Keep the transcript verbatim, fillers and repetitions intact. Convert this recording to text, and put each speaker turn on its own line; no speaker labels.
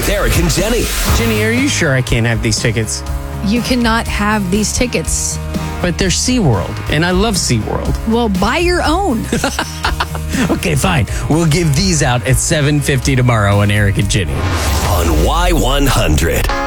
with Eric and Jenny.
Jenny, are you sure I can't have these tickets?
You cannot have these tickets.
But they're SeaWorld, and I love SeaWorld.
Well, buy your own.
Okay, fine. We'll give these out at seven fifty tomorrow on Eric and Jenny.
On Y one hundred.